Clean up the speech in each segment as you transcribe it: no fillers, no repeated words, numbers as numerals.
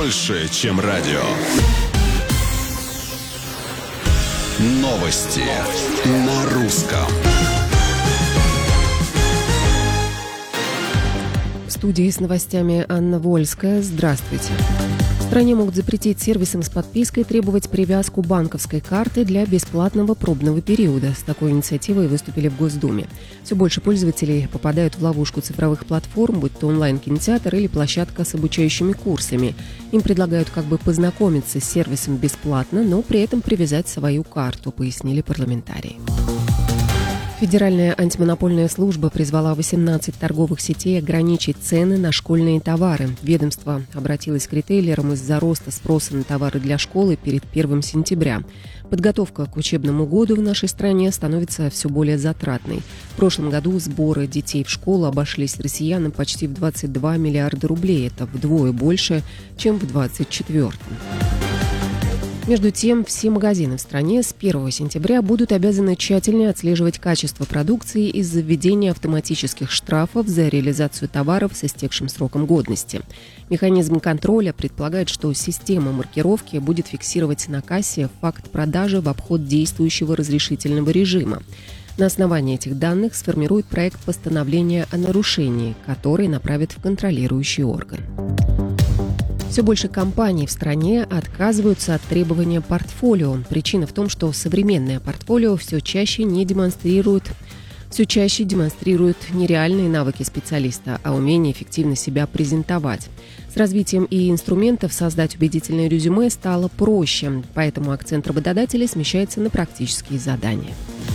больше, чем радио. Новости на русском. В студии с новостями Анна Вольская. Здравствуйте. В стране могут запретить сервисам с подпиской требовать привязку банковской карты для бесплатного пробного периода. С такой инициативой выступили в Госдуме. Все больше пользователей попадают в ловушку цифровых платформ, будь то онлайн-кинотеатр или площадка с обучающими курсами. Им предлагают как бы познакомиться с сервисом бесплатно, но при этом привязать свою карту, пояснили парламентарии. Федеральная антимонопольная служба призвала 18 торговых сетей ограничить цены на школьные товары. Ведомство обратилось к ритейлерам из-за роста спроса на товары для школы перед 1 сентября. Подготовка к учебному году в нашей стране становится все более затратной. В прошлом году сборы детей в школу обошлись россиянам почти в 22 миллиарда рублей. Это вдвое больше, чем в 2024. Между тем, все магазины в стране с 1 сентября будут обязаны тщательно отслеживать качество продукции из-за введения автоматических штрафов за реализацию товаров с истекшим сроком годности. Механизм контроля предполагает, что система маркировки будет фиксировать на кассе факт продажи в обход действующего разрешительного режима. На основании этих данных сформирует проект постановления о нарушении, который направит в контролирующий орган. Все больше компаний в стране отказываются от требования портфолио. Причина в том, что современное портфолио все чаще демонстрирует нереальные навыки специалиста, а умение эффективно себя презентовать. С развитием и инструментов создать убедительное резюме стало проще, поэтому акцент работодателей смещается на практические задания.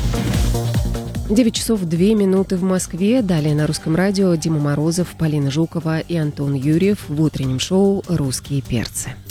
9 часов 2 минуты в Москве. Далее на Русском радио Дима Морозов, Полина Жукова и Антон Юрьев в утреннем шоу «Русские перцы».